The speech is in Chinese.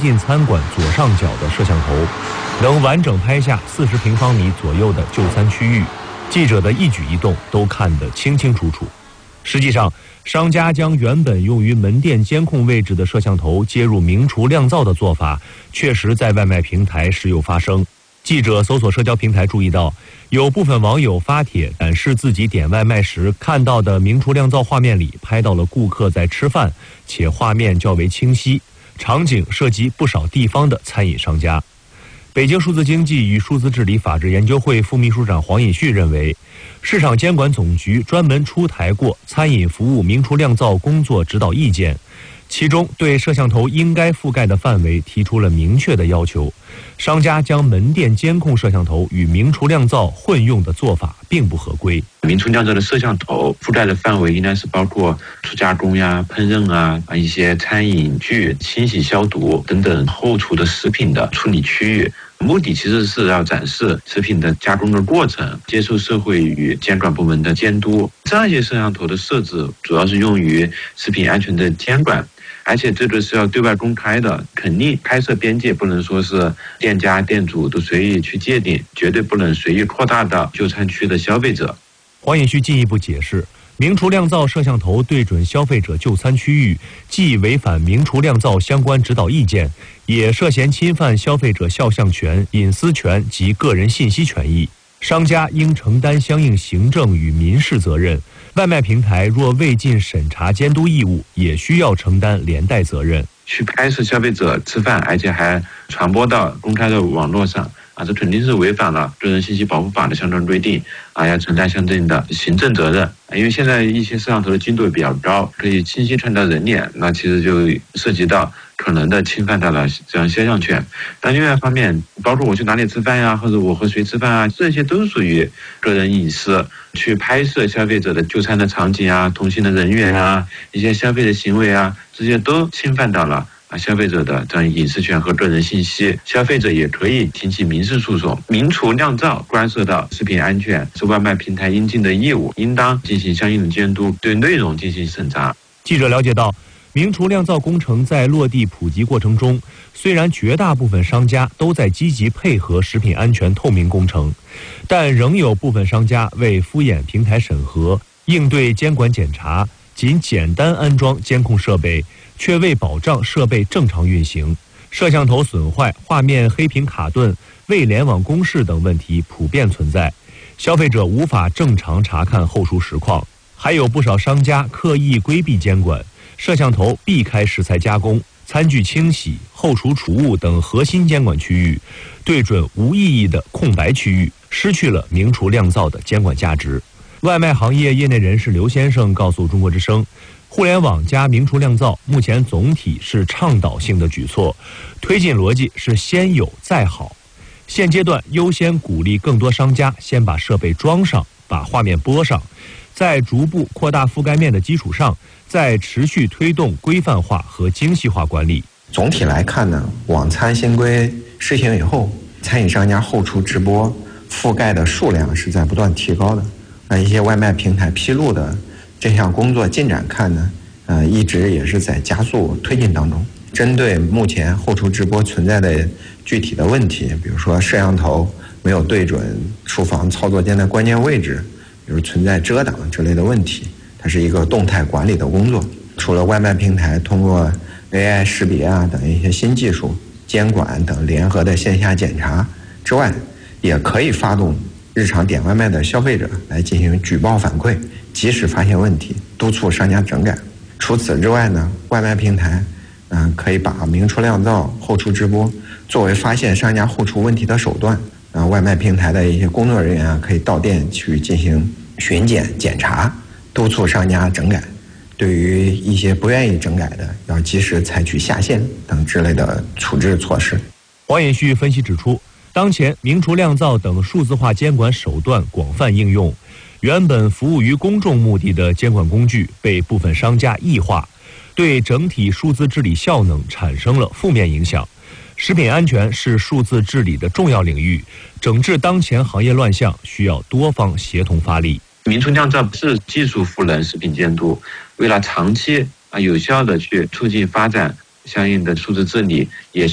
近餐馆左上角的摄像头，能完整拍下40平方米左右的就餐区域，记者的一举一动都看得清清楚楚。实际上，商家将原本用于门店监控位置的摄像头接入明厨亮灶的做法，确实在外卖平台时有发生。记者搜索社交平台注意到，有部分网友发帖展示自己点外卖时看到的明厨亮灶画面里拍到了顾客在吃饭，且画面较为清晰，场景涉及不少地方的餐饮商家。北京数字经济与数字治理法治研究会副秘书长黄尹旭认为，市场监管总局专门出台过餐饮服务明厨亮灶工作指导意见，其中对摄像头应该覆盖的范围提出了明确的要求。商家将门店监控摄像头与明厨亮灶混用的做法并不合规。 明厨亮灶的摄像头覆盖的范围应该是包括初加工呀、烹饪啊、一些餐饮具、清洗消毒等等后厨的食品的处理区域。目的其实是要展示食品的加工的过程，接受社会与监管部门的监督。这样一些摄像头的设置主要是用于食品安全的监管，而且这个是要对外公开的，肯定拍摄边界不能说是店家店主都随意去界定，绝对不能随意扩大到就餐区的消费者。 黄尹旭进一步解释，明厨亮灶摄像头对准消费者就餐区域，既违反明厨亮灶相关指导意见，也涉嫌侵犯消费者肖像权、隐私权及个人信息权益。商家应承担相应行政与民事责任，外卖平台若未尽审查监督义务，也需要承担连带责任。 去拍摄消费者吃饭，而且还传播到公开的网络上，这肯定是违反了个人信息保护法的相关规定，要承担相应的行政责任。因为现在一些摄像头的精度比较高，可以清晰看到人脸，那其实就涉及到可能的侵犯到了这样肖像权。但另外一方面，包括我去哪里吃饭呀，或者我和谁吃饭啊，这些都属于个人隐私。去拍摄消费者的就餐的场景啊、同行的人员啊、一些消费的行为啊，这些都侵犯到了消费者的这样隐私权和个人信息。消费者也可以提起民事诉讼。明厨亮灶关涉到食品安全，是外卖平台应尽的义务，应当进行相应的监督，对内容进行审查。 记者了解到，明厨亮灶工程在落地普及过程中，虽然绝大部分商家都在积极配合食品安全透明工程，但仍有部分商家为敷衍平台审核、应对监管检查，仅简单安装监控设备，却未保障设备正常运行，摄像头损坏、画面黑屏卡顿、未联网公示等问题普遍存在，消费者无法正常查看后厨实况。还有不少商家刻意规避监管，摄像头避开食材加工、餐具清洗、后厨储物等核心监管区域，对准无意义的空白区域，失去了明厨亮灶的监管价值。外卖行业业内人士刘先生告诉中国之声，互联网加明厨亮灶目前总体是倡导性的举措，推进逻辑是先有再好。现阶段优先鼓励更多商家先把设备装上，把画面播上，在逐步扩大覆盖面的基础上，再持续推动规范化和精细化管理。 总体来看呢，网餐新规施行以后，餐饮商家后厨直播覆盖的数量是在不断提高的。一些外卖平台披露的这项工作进展看呢，一直也是在加速推进当中。针对目前后厨直播存在的具体的问题，比如说摄像头没有对准厨房操作间的关键位置，比如存在遮挡之类的问题，它是一个动态管理的工作。除了外卖平台通过 AI 识别等一些新技术、监管等联合的线下检查之外，也可以发动日常点外卖的消费者来进行举报反馈，及时发现问题，督促商家整改。除此之外呢，外卖平台可以把明厨亮灶后厨直播作为发现商家后厨问题的手段。外卖平台的一些工作人员可以到店去进行巡检检查，督促商家整改。对于一些不愿意整改的，要及时采取下线等之类的处置措施。 黄尹旭分析指出，当前明厨亮灶等数字化监管手段广泛应用，原本服务于公众目的的监管工具被部分商家异化，对整体数字治理效能产生了负面影响。食品安全是数字治理的重要领域，整治当前行业乱象需要多方协同发力。 明厨亮灶是技术赋能食品监督，为了长期有效的去促进发展相应的数字治理，也